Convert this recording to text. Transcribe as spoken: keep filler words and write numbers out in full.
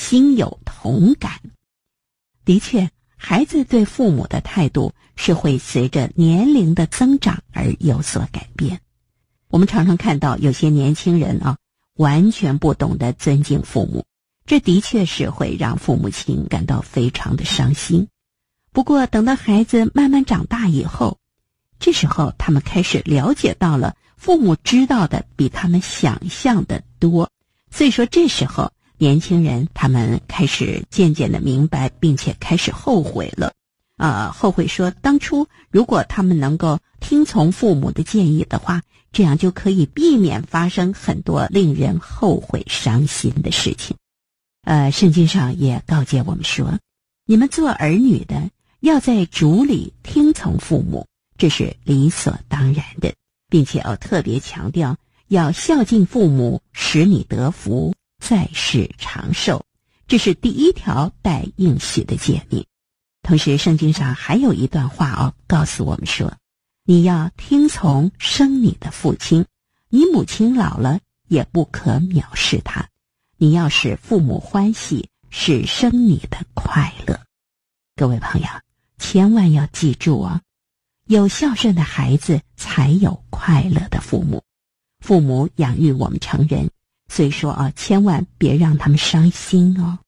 心有同感。的确，孩子对父母的态度是会随着年龄的增长而有所改变。我们常常看到有些年轻人啊，完全不懂得尊敬父母，这的确是会让父母亲感到非常的伤心。不过等到孩子慢慢长大以后，这时候他们开始了解到了父母知道的比他们想象的多，所以说这时候年轻人他们开始渐渐的明白，并且开始后悔了。呃，后悔说当初如果他们能够听从父母的建议的话，这样就可以避免发生很多令人后悔伤心的事情。呃，圣经上也告诫我们说，你们做儿女的要在主里听从父母，这是理所当然的，并且要特别强调要孝敬父母，使你得福，在世长寿，这是第一条带应许的诫命。同时圣经上还有一段话哦，告诉我们说，你要听从生你的父亲，你母亲老了也不可藐视他，你要使父母欢喜，是生你的快乐。各位朋友，千万要记住啊，有孝顺的孩子才有快乐的父母。父母养育我们成人，所以说啊，千万别让他们伤心哦。